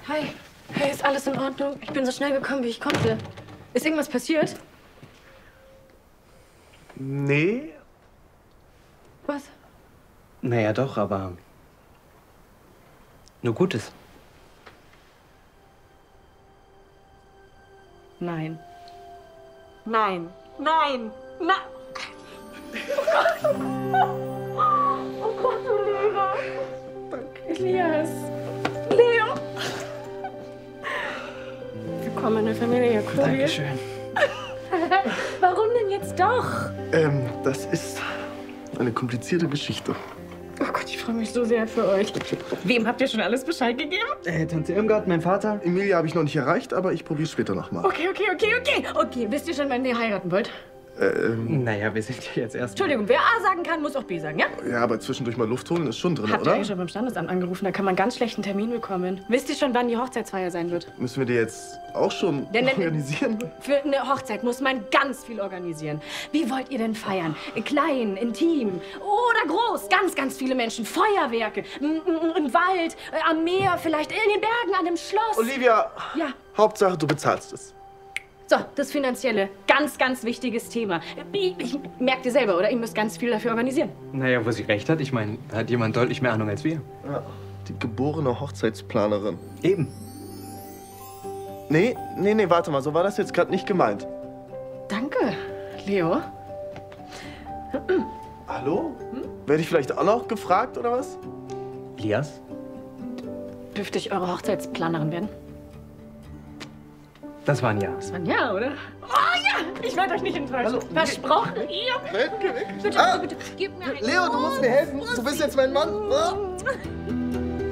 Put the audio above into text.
Hi. Hey, ist alles in Ordnung? Ich bin so schnell gekommen, wie ich konnte. Ist irgendwas passiert? Nee. Was? Naja, doch, aber nur Gutes. Nein. Nein. Nein. Nein. Oh Gott, du Lehrer. Danke. Elias. Leo. Willkommen in der Familie, Chloe. Dankeschön. Warum denn jetzt doch? Das ist eine komplizierte Geschichte. Oh Gott, ich freue mich so sehr für euch. Wem habt ihr schon alles Bescheid gegeben? Tante Irmgard, mein Vater. Emilia habe ich noch nicht erreicht, aber ich probiere es später nochmal. Okay. Okay, wisst ihr schon, wann ihr heiraten wollt? Naja, wir sind ja jetzt erst... Entschuldigung, wer A sagen kann, muss auch B sagen, ja? Ja, aber zwischendurch mal Luft holen ist schon drin, Habt ihr oder? eigentlich schon beim Standesamt angerufen? Da kann man ganz schlecht einen Termin bekommen. Wisst ihr schon, wann die Hochzeitsfeier sein wird? Müssen wir die jetzt auch schon Denn- organisieren? Für eine Hochzeit muss man ganz viel organisieren. Wie wollt ihr denn feiern? Klein, intim oder groß? Ganz, ganz viele Menschen. Feuerwerke, im Wald, am Meer, vielleicht in den Bergen, an einem Schloss. Olivia, Ja. Hauptsache du bezahlst es. So, das Finanzielle. Ganz, ganz wichtiges Thema. Ich merkt ihr selber, oder? Ihr müsst ganz viel dafür organisieren. Naja, wo sie recht hat. Ich meine, da hat jemand deutlich mehr Ahnung als wir. Ja, die geborene Hochzeitsplanerin. Eben. Nee, warte mal, so war das jetzt gerade nicht gemeint. Danke, Leo. Hallo? Werde ich vielleicht auch noch gefragt, oder was? Elias? Dürfte ich eure Hochzeitsplanerin werden? Das war ein Ja. Das war ein Ja, oder? Oh ja! Ich werde euch nicht enttäuschen. Also, Versprochen. Ja. Geh weg. Bitte, bitte, gib mir einen Leo, du musst mir helfen. Du bist jetzt mein Mann.